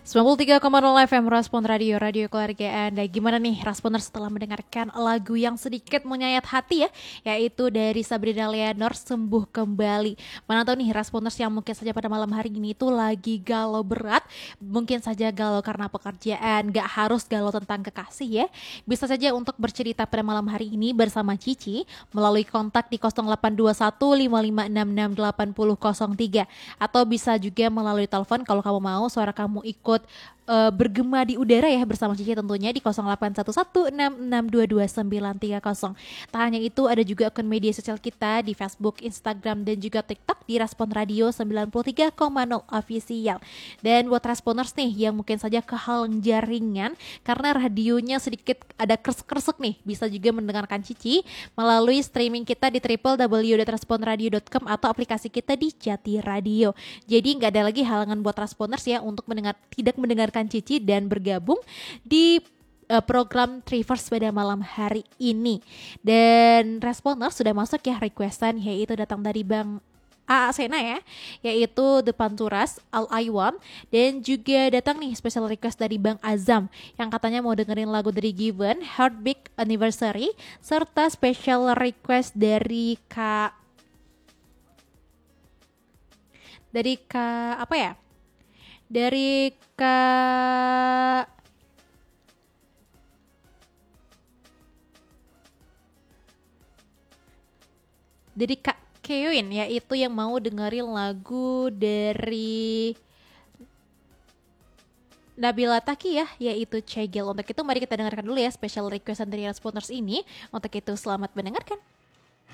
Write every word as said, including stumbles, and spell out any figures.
sembilan puluh tiga koma nol F M Respon Radio, Radio Keluarga Anda. Gimana nih Responers setelah mendengarkan lagu yang sedikit menyayat hati ya, yaitu dari Sabrina Leonor, Sembuh Kembali. Mana tahu nih Responers yang mungkin saja pada malam hari ini tuh lagi galau berat, mungkin saja galau karena pekerjaan, gak harus galau tentang kekasih ya. Bisa saja untuk bercerita pada malam hari ini bersama Cici melalui kontak di nol delapan dua satu lima lima enam enam delapan nol nol tiga, atau bisa juga melalui telepon kalau kamu mau suara kamu ikut uh, bergema di udara ya bersama Cici tentunya di nol delapan satu satu enam enam dua dua sembilan tiga nol. Tak hanya itu, ada juga akun media sosial kita di Facebook, Instagram dan juga TikTok di Respon Radio sembilan puluh tiga koma nol Official. Dan buat Responers nih yang mungkin saja kehalang jaringan karena radionya sedikit ada kresek-kresek nih, bisa juga mendengarkan Cici melalui streaming kita di w w w dot respon radio dot com atau aplikasi kita di Jati Radio. Jadi nggak ada lagi halangan buat Responers ya untuk mendengar tidak mendengarkan Cici dan bergabung di uh, program Trivers pada malam hari ini. Dan Responers sudah masuk ya requestan, yaitu datang dari Bang A A Sena ya, yaitu The Panturas, All I Want. Dan juga datang nih special request dari Bang Azam yang katanya mau dengerin lagu dari Given, Heartbeat Anniversary, serta special request dari Kak dari Kak apa ya? Dari Kak dari Kak Kewin, yaitu yang mau dengerin lagu dari Nabila Taki ya, yaitu Cegel. Untuk itu mari kita dengarkan dulu ya special requestan dari Responers ini. Untuk itu selamat mendengarkan.